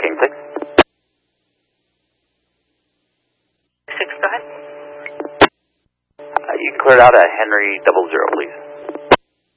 King 6. 6, go ahead. You can clear it out at Henry 00, please.